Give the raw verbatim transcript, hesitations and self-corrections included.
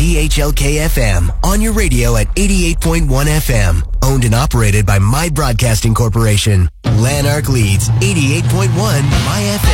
T H L K F M on your radio at eighty-eight point one F M. Owned and operated by My Broadcasting Corporation. Lanark leads eighty-eight point one My F M.